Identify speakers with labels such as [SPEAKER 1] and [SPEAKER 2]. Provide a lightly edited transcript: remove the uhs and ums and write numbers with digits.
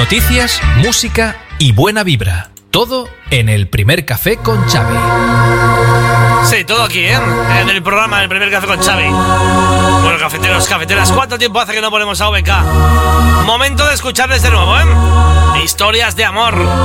[SPEAKER 1] Noticias, música y buena vibra. Todo en El Primer Café con Xavi.
[SPEAKER 2] Sí, todo aquí, ¿eh? En el programa El Primer Café con Xavi. Bueno, cafeteros, cafeteras, ¿cuánto tiempo hace que no ponemos a OBK? Momento de escucharles de nuevo, ¿eh? Historias de amor.